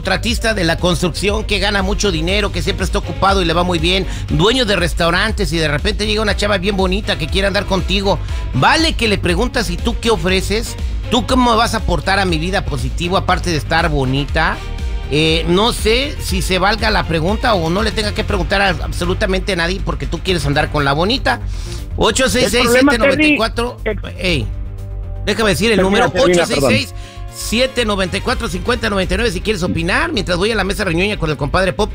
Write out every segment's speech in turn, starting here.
contratista de la construcción que gana mucho dinero, que siempre está ocupado y le va muy bien, dueño de restaurantes, y de repente llega una chava bien bonita que quiere andar contigo, ¿vale que le preguntas y tú qué ofreces? ¿Tú cómo vas a aportar a mi vida positivo aparte de estar bonita? No sé si se valga la pregunta o no le tenga que preguntar a absolutamente a nadie porque tú quieres andar con la bonita. 866-794... Ey, déjame decir el número, 866-794-5099 si quieres opinar, mientras voy a la mesa reñoña con el compadre Pop.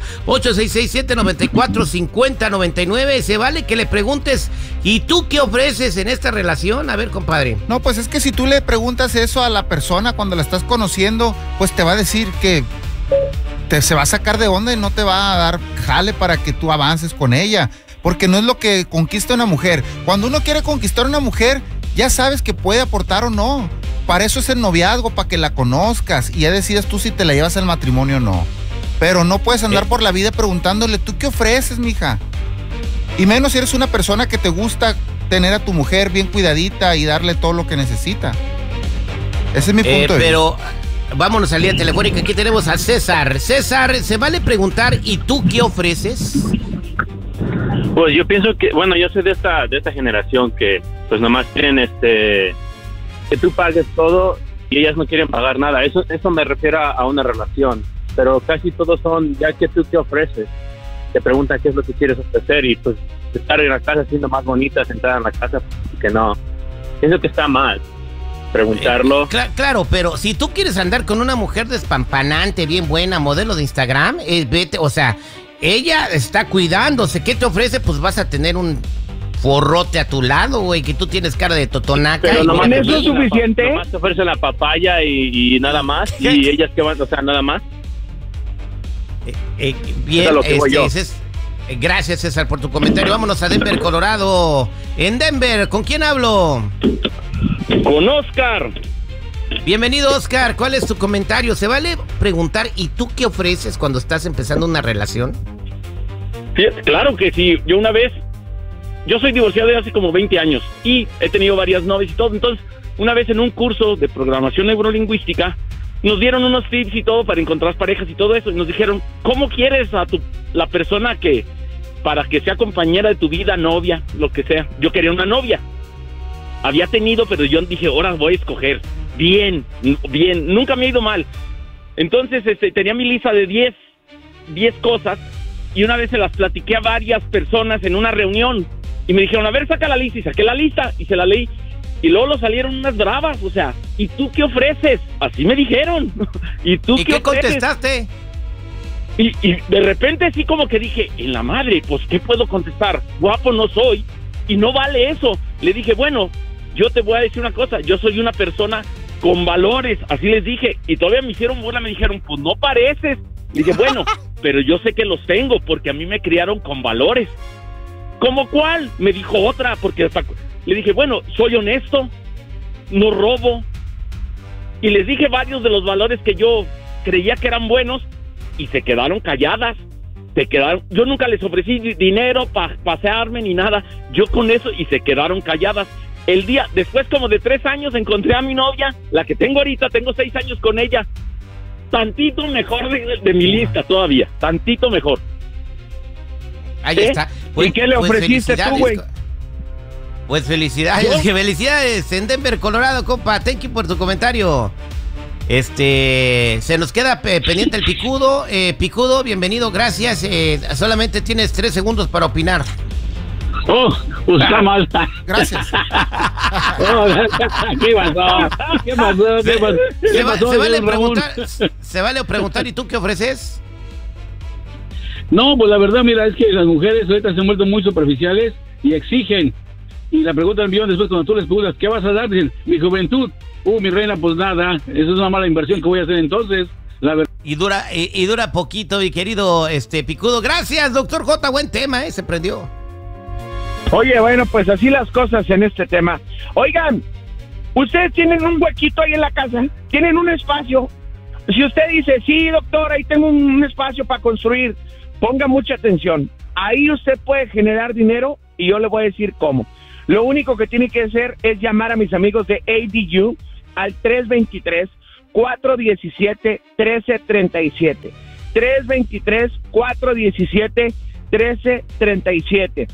866-794-5099. Se vale que le preguntes, ¿y tú qué ofreces en esta relación? A ver, compadre. No, pues es que si tú le preguntas eso a la persona cuando la estás conociendo, pues te va a decir que se va a sacar de onda y no te va a dar jale para que tú avances con ella, porque no es lo que conquista una mujer. Cuando uno quiere conquistar a una mujer, ya sabes que puede aportar o no. Para eso es el noviazgo, para que la conozcas y ya decidas tú si te la llevas al matrimonio o no. Pero no puedes andar por la vida preguntándole, ¿tú qué ofreces, mija? Y menos si eres una persona que te gusta tener a tu mujer bien cuidadita y darle todo lo que necesita. Ese es mi punto de vista. Vámonos a la línea telefónica. Aquí tenemos a César. César, ¿se vale preguntar, ¿y tú qué ofreces? Pues yo pienso que, bueno, yo soy de esta generación que pues nomás quieren que tú pagues todo y ellas no quieren pagar nada. Eso me refiero a una relación, pero casi todos son, ya que tú qué ofreces, te preguntan qué es lo que quieres ofrecer y pues estar en la casa siendo más bonita, sentada en la casa, que no. Pienso que está mal preguntarlo. Claro, pero si tú quieres andar con una mujer despampanante, bien buena, modelo de Instagram, vete, o sea, ella está cuidándose. ¿Qué te ofrece? Pues vas a tener un forrote a tu lado, güey, que tú tienes cara de totonaca. Pero nomás eso es suficiente. Nomás te ofrecen la papaya y nada más. Y ellas que van, o sea, nada más. Bien, gracias, César, por tu comentario. Vámonos a Denver, Colorado. En Denver, ¿con quién hablo? Con Oscar. Bienvenido, Oscar. ¿Cuál es tu comentario? ¿Se vale preguntar, ¿y tú qué ofreces cuando estás empezando una relación? Sí, claro que sí. Yo soy divorciado de hace como 20 años y he tenido varias novias y todo. Entonces, una vez en un curso de programación neurolingüística, nos dieron unos tips y todo para encontrar parejas y todo eso. Y nos dijeron, ¿cómo quieres a la persona para que sea compañera de tu vida, novia, lo que sea? Yo quería una novia. Había tenido, pero yo dije, ahora voy a escoger. Bien, nunca me ha ido mal. Entonces, tenía mi lista de 10 cosas y una vez se las platiqué a varias personas en una reunión y me dijeron, a ver, saca la lista, y saqué la lista y se la leí y luego salieron unas bravas, o sea, ¿y tú qué ofreces? Así me dijeron. ¿Y tú qué contestaste? Y de repente sí como que dije, en la madre, pues ¿qué puedo contestar? Guapo no soy y no vale eso. Le dije, bueno, yo te voy a decir una cosa, yo soy una persona con valores, así les dije, y todavía me hicieron burla, me dijeron, pues no pareces. Le dije, bueno, pero yo sé que los tengo, porque a mí me criaron con valores. ¿Cómo cuál? Me dijo otra, porque le dije, bueno, soy honesto, no robo, y les dije varios de los valores que yo creía que eran buenos, y se quedaron calladas, yo nunca les ofrecí dinero para pasearme ni nada, yo con eso, y se quedaron calladas. El día, después como de 3 años, encontré a mi novia, la que tengo ahorita, tengo 6 años con ella, tantito mejor de mi lista todavía, tantito mejor. Ahí está. Pues, ¿y qué le ofreciste tú, güey? Pues felicidades en Denver, Colorado, compa. Thank you por tu comentario. Se nos queda pendiente el Picudo. Picudo, bienvenido, gracias. Solamente tienes 3 segundos para opinar. Oh, pues está mal. Gracias. ¿Qué pasó? Se vale preguntar, ¿y tú qué ofreces? No, pues la verdad, mira, es que las mujeres ahorita se han vuelto muy superficiales y exigen. Y la pregunta del millón después cuando tú les preguntas, ¿qué vas a dar? Dicen, mi juventud. Mi reina, pues nada, eso es una mala inversión que voy a hacer entonces. La verdad. Y dura poquito, mi querido Picudo. Gracias, doctor J, buen tema, se prendió. Oye, bueno, pues así las cosas en este tema. Oigan, ustedes tienen un huequito ahí en la casa, tienen un espacio. Si usted dice, sí, doctor, ahí tengo un espacio para construir, ponga mucha atención. Ahí usted puede generar dinero y yo le voy a decir cómo. Lo único que tiene que hacer es llamar a mis amigos de ADU al 323-417-1337. 323-417-1337.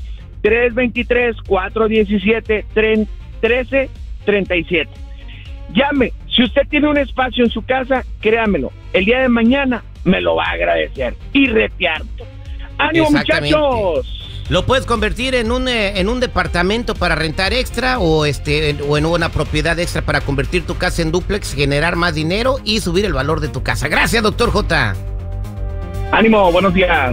323-417-1337. Llame. Si usted tiene un espacio en su casa, créamelo, el día de mañana me lo va a agradecer. Y repiarto. ¡Ánimo, muchachos! Lo puedes convertir en un departamento para rentar extra o en una propiedad extra para convertir tu casa en dúplex, generar más dinero y subir el valor de tu casa. Gracias, doctor J. Ánimo, buenos días.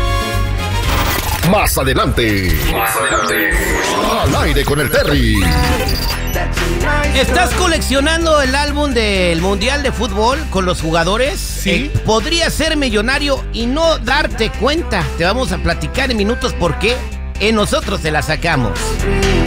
Más adelante. Al aire con el Terry. ¿Estás coleccionando el álbum del Mundial de Fútbol con los jugadores? Sí. Podrías ser millonario y no darte cuenta. Te vamos a platicar en minutos por qué. En Nosotros te la sacamos.